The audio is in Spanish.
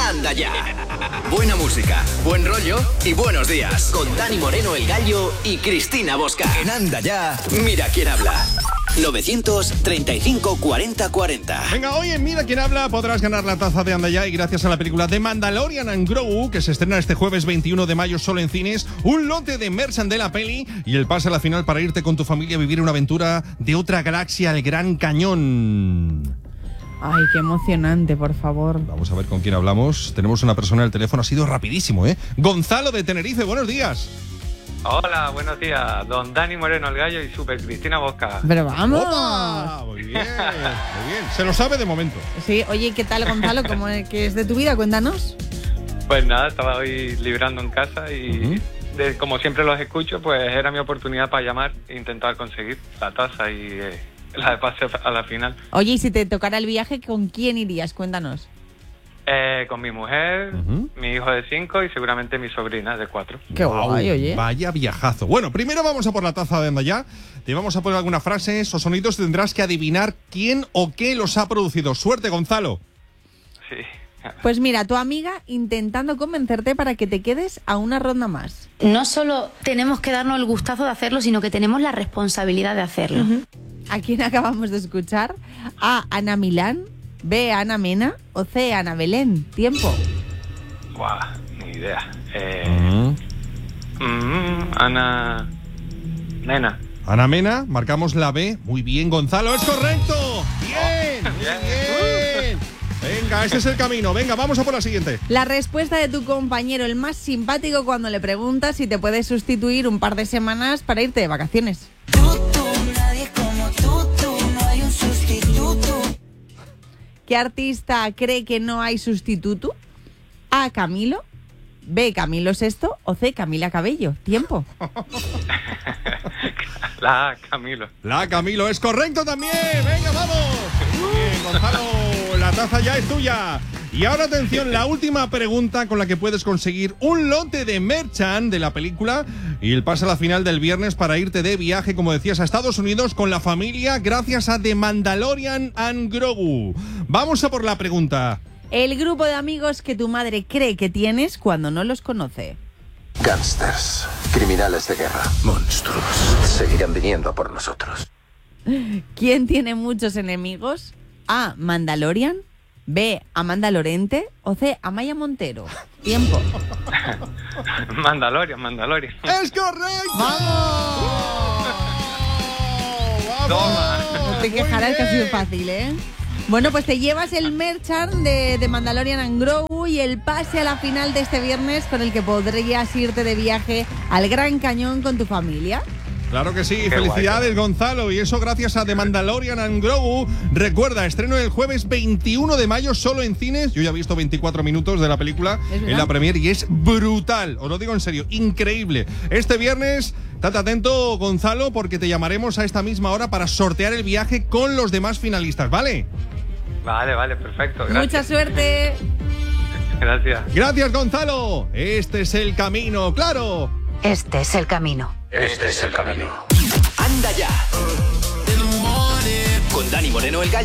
Anda Ya. Buena música, buen rollo y buenos días. Con Dani Moreno, El Gallo y Cristina Bosca. En Anda Ya, mira quién habla. 935 40 40. Venga, hoy en Mira quién habla podrás ganar la taza de Anda Ya y gracias a la película The Mandalorian and Grogu, que se estrena este jueves 21 de mayo solo en cines, un lote de merchan de la peli y el pase a la final para irte con tu familia a vivir una aventura de otra galaxia al Gran Cañón. Ay, qué emocionante, por favor. Vamos a ver con quién hablamos. Tenemos una persona al teléfono, ha sido rapidísimo, ¿eh? Gonzalo de Tenerife, buenos días. Hola, buenos días, don Dani Moreno, El Gallo y Super Cristina Bosca. Pero vamos. ¡Opa! Muy bien, muy bien. Se lo sabe de momento. Sí, oye, ¿qué tal, Gonzalo? ¿Cómo es que es de tu vida? Cuéntanos. Pues nada, estaba hoy librando en casa y como siempre los escucho, pues era mi oportunidad para llamar e intentar conseguir la taza y la de pase a la final. Oye, y si te tocara el viaje, ¿con quién irías? Cuéntanos. Con mi mujer, mi hijo de 5 y seguramente mi sobrina de 4. Qué guay, oye. Vaya viajazo. Bueno, primero vamos a por la taza de Anda Ya. Te vamos a poner algunas frases o sonidos y tendrás que adivinar quién o qué los ha producido. Suerte, Gonzalo. Sí. Pues mira, tu amiga intentando convencerte para que te quedes a una ronda más. No solo tenemos que darnos el gustazo de hacerlo, sino que tenemos la responsabilidad de hacerlo. ¿A quién acabamos de escuchar? A Ana Milán, B Ana Mena o C Ana Belén. Tiempo. Guau, ni idea. Ana Mena. Ana Mena, marcamos la B. Muy bien, Gonzalo, es correcto. Bien, muy bien. Venga, ese es el camino. Venga, vamos a por la siguiente. La respuesta de tu compañero, el más simpático, cuando le preguntas si te puedes sustituir un par de semanas para irte de vacaciones. Nadie como tú, no hay un sustituto. ¿Qué artista cree que no hay sustituto? A. Camilo, B. Camilo VI o C. Camila Cabello. Tiempo. La Camilo. La Camilo es correcto también. Venga, vamos. Bien, Gonzalo, la taza ya es tuya. Y ahora atención, la última pregunta con la que puedes conseguir un lote de merchan de la película y el pase a la final del viernes para irte de viaje, como decías, a Estados Unidos con la familia gracias a The Mandalorian and Grogu. Vamos a por la pregunta. El grupo de amigos que tu madre cree que tienes cuando no los conoce. Gángsters, criminales de guerra, monstruos, seguirán viniendo por nosotros. ¿Quién tiene muchos enemigos? A. Mandalorian, B. Amanda Lorente o C. Amaya Montero. Tiempo. Mandalorian. ¡Es correcto! ¡Vamos! ¡Vamos! Toma. No te quejarás, que ha sido fácil, ¿eh? Bueno, pues te llevas el merchan de Mandalorian and Grogu y el pase a la final de este viernes con el que podrías irte de viaje al Gran Cañón con tu familia. Claro que sí, Qué felicidades, guay. Gonzalo, y eso gracias a The Mandalorian and Grogu. Recuerda, estreno el jueves 21 de mayo solo en cines. Yo ya he visto 24 minutos de la película en la premiere y es brutal, os lo digo en serio, increíble. Este viernes, estate atento, Gonzalo, porque te llamaremos a esta misma hora para sortear el viaje con los demás finalistas, ¿vale? Vale, perfecto. Gracias. Mucha suerte. Gracias. Gracias, Gonzalo. Este es el camino, claro. Este es el camino. Este es el camino. Anda Ya. Con Dani Moreno, El Gallo